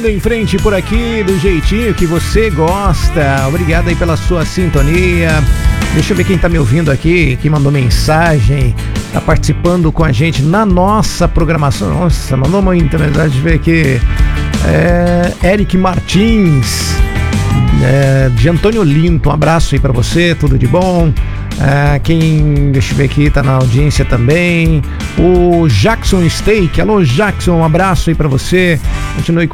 seguindo em frente por aqui, do jeitinho que você gosta. Obrigado aí pela sua sintonia. Deixa eu ver quem tá me ouvindo aqui, quem mandou mensagem, tá participando com a gente na nossa programação. Nossa, mandou muita mensagem, deixa eu ver aqui. Eric Martins, de Antônio Olinto, um abraço aí pra você, tudo de bom. Deixa eu ver aqui, tá na audiência também. O Jackson Steak, alô Jackson, um abraço aí pra você. Continue